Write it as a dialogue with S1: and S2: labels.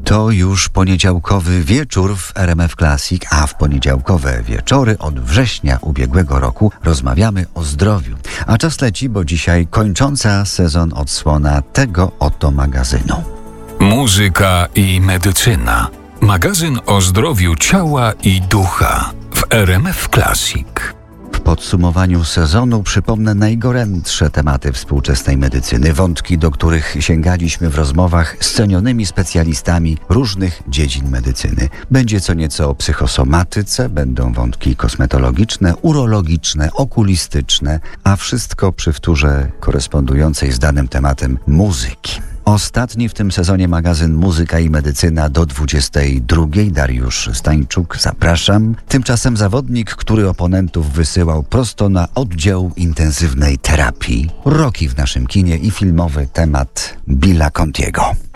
S1: To już poniedziałkowy wieczór w RMF Classic, a w poniedziałkowe wieczory od września ubiegłego roku rozmawiamy o zdrowiu. A czas leci, bo dzisiaj kończąca sezon odsłona tego oto magazynu.
S2: Muzyka i medycyna. Magazyn o zdrowiu ciała i ducha w RMF Classic.
S1: W podsumowaniu sezonu przypomnę najgorętsze tematy współczesnej medycyny, wątki, do których sięgaliśmy w rozmowach z cenionymi specjalistami różnych dziedzin medycyny. Będzie co nieco o psychosomatyce, będą wątki kosmetologiczne, urologiczne, okulistyczne, a wszystko przy wtórze korespondującej z danym tematem muzyki. Ostatni w tym sezonie magazyn Muzyka i Medycyna do 22. Dariusz Stańczuk, zapraszam. Tymczasem zawodnik, który oponentów wysyłał prosto na oddział intensywnej terapii. Roki w naszym kinie i filmowy temat Billa Contiego.